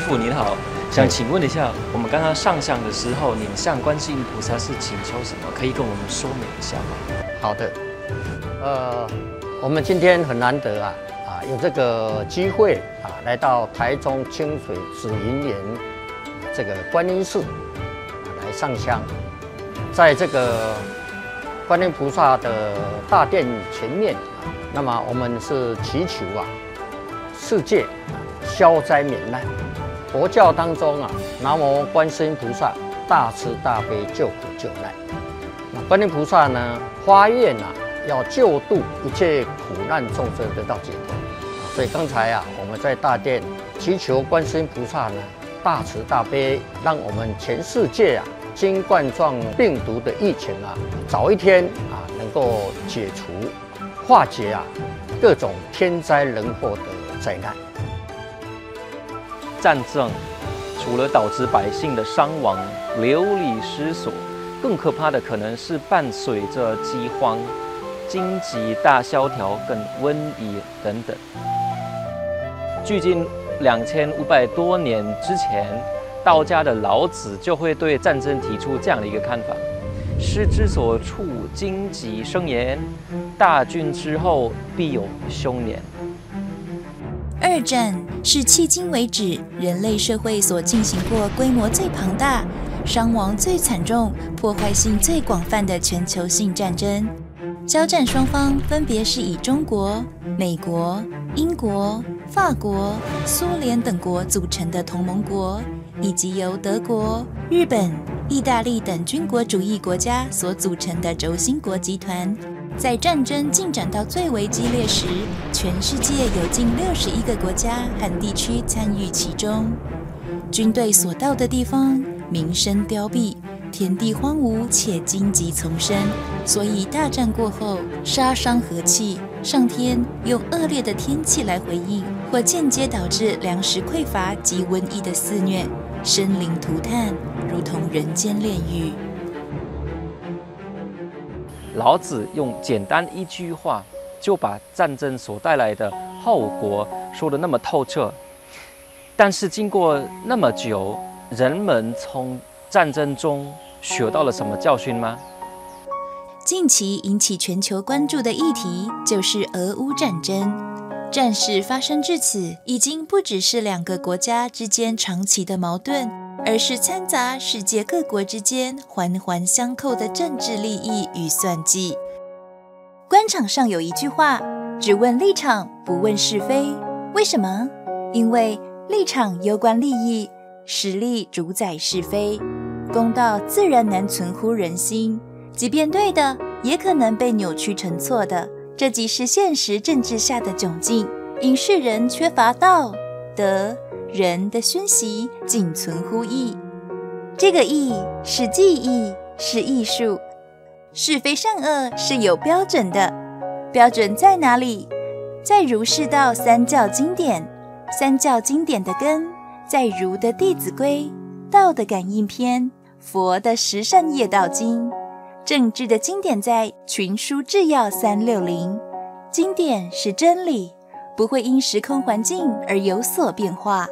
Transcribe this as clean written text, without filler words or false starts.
傅您好，想请问一下，我们刚刚上香的时候，您向观世音菩萨是请求什么？可以跟我们说明一下吗？ 好的，我们今天很难得有这个机会来到台中清水紫云岩这个观音寺来上香，在这个观音菩萨的大殿前面，那么我们是祈求世界消灾免难。佛教当中南无观世音菩萨大慈大悲救苦救难。那观音菩萨呢，发愿要救度一切苦难众生得到解脱。所以刚才我们在大殿祈求观世音菩萨呢，大慈大悲，让我们全世界新冠状病毒的疫情早一天能够解除，化解各种天灾人祸的灾难。 战争除了导致百姓的伤亡、流离失所，更可怕的可能是伴随着饥荒、经济大萧条跟瘟疫等等。距今2500多年之前，道家的老子就会对战争提出这样的一个看法：师之所处，荆棘生延，大军之后必有凶年。 二战是迄今为止人类社会所进行过规模最庞大、伤亡最惨重、破坏性最广泛的全球性战争。交战双方分别是以中国、美国、英国、法国、苏联等国组成的同盟国，以及由德国、日本、意大利等军国主义国家所组成的轴心国集团。在战争进展到最为激烈时，全世界有近61个国家和地区参与其中。军队所到的地方，民生凋敝，天地荒芜且荆棘丛生，所以大战过后，杀伤和气，上天用恶劣的天气来回应，或间接导致粮食匮乏及瘟疫的肆虐，生灵涂炭，如同人间炼狱。 老子用简单一句话就把战争所带来的后果说得那么透彻，但是经过那么久，人们从战争中学到了什么教训吗？ 近期引起全球关注的议题就是俄乌战争。战事发生至此，已经不只是两个国家之间长期的矛盾，而是掺杂世界各国之间环环相扣的政治利益与算计。官场上有一句话，只问立场，不问是非。为什么？因为立场攸关利益，实力主宰是非。公道自然难存乎人心，即便对的，也可能被扭曲成错的。这即是现实政治下的窘境，因世人缺乏道德人的熏习，仅存乎义。这个义是技艺，是艺术。是非善恶是有标准的，标准在哪里？在儒释道三教经典。三教经典的根在儒的《弟子规》，道的《感应篇》，佛的《十善业道经》。政治的经典在《群书治要360》。经典是真理，不会因时空环境而有所变化。